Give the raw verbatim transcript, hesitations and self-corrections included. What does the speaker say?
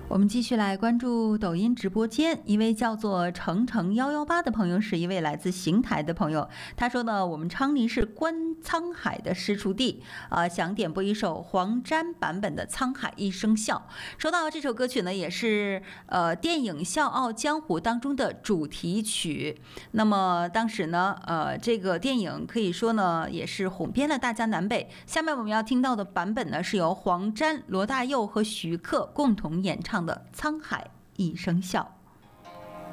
我们继续来关注抖音直播间，一位叫做程程幺幺八的朋友是一位来自邢台的朋友。他说呢，我们昌黎是观沧海的师出地，呃，想点播一首黄沾版本的《沧海一声笑》。说到这首歌曲呢，也是呃电影《笑傲江湖》当中的主题曲。那么当时呢，呃，这个电影可以说呢，也是红遍了大江南北。下面我们要听到的版本呢，是由黄沾、罗大佑和徐克共同演唱的《沧海一声笑》。